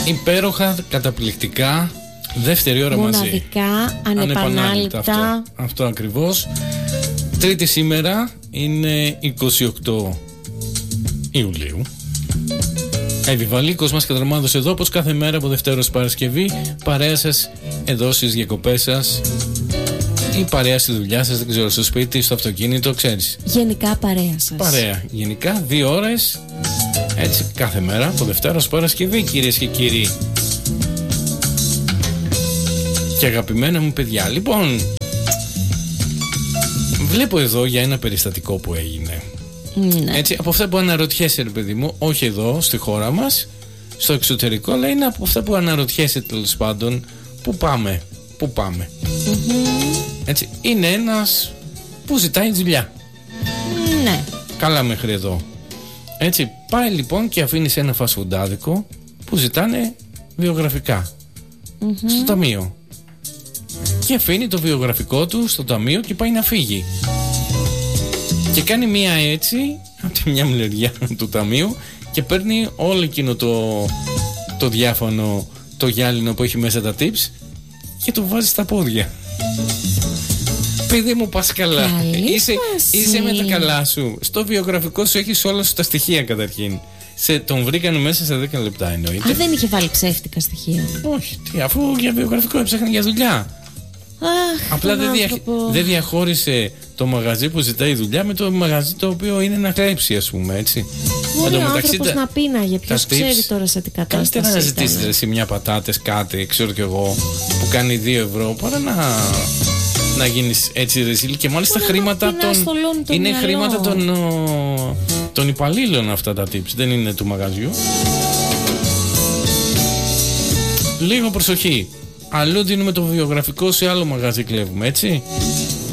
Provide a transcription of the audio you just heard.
Υπέροχα, καταπληκτικά. Δεύτερη ώρα μαζί. Μοναδικά, ανεπανάληπτα. Αυτό ακριβώς. Τρίτη σήμερα είναι 28 Ιουλίου. Επιβαλίκος μας και δρομάδος εδώ, όπως κάθε μέρα από Δευτέρα ως Παρασκευή. Παρέα σας εδώ στις διακοπές σας ή παρέα στη δουλειά σας, δεν ξέρω, στο σπίτι, στο αυτοκίνητο, ξέρεις. Γενικά παρέα σας. Παρέα, γενικά 2 ώρες. Έτσι, κάθε μέρα από Δευτέρα ως Παρασκευή, κυρίες και κύριοι. Και αγαπημένα μου παιδιά, λοιπόν, βλέπω εδώ για ένα περιστατικό που έγινε. Ναι. Έτσι, από αυτά που αναρωτιέσαι, ρε παιδί μου, όχι εδώ στη χώρα μας, στο εξωτερικό, αλλά είναι από αυτά που αναρωτιέσαι τέλος πάντων. Πού πάμε. Έτσι, είναι ένας που ζητάει δουλειά. Ναι. Καλά μέχρι εδώ. Έτσι, πάει λοιπόν και αφήνει σε ένα φασφουντάδικο που ζητάνε βιογραφικά στο ταμείο. Και αφήνει το βιογραφικό του στο ταμείο και πάει να φύγει. Και κάνει μία έτσι από τη μια μεριά του ταμείου και παίρνει όλο εκείνο το διάφανο, το γυάλινο που έχει μέσα τα tips και το βάζει στα πόδια. Παιδί μου, πας καλά. Είσαι με τα καλά σου. Στο βιογραφικό σου έχεις όλα σου τα στοιχεία καταρχήν. Τον βρήκανε μέσα σε 10 λεπτά εννοείται. Δεν είχε βάλει ψεύτικα στοιχεία. Όχι, αφού για βιογραφικό έψαχνε για δουλειά. Απλά δεν διαχώρισε το μαγαζί που ζητάει δουλειά με το μαγαζί το οποίο είναι να κλέψει, ας πούμε, έτσι. Μπορεί ο άνθρωπος να πίναγε, ποιος ξέρει τώρα σε τι κατάσταση. Καλύτερα να ζητήσεις εσύ μια πατάτες, κάτι, ξέρω κι εγώ, που κάνει 2 ευρώ, παρά να γίνεις έτσι ρεζίλ. Και μάλιστα χρήματα είναι χρήματα των υπαλλήλων αυτά τα tips, δεν είναι του μαγαζιού. Λίγο προσοχή. Αλλού δίνουμε το βιογραφικό, σε άλλο μαγαζί κλέβουμε, έτσι.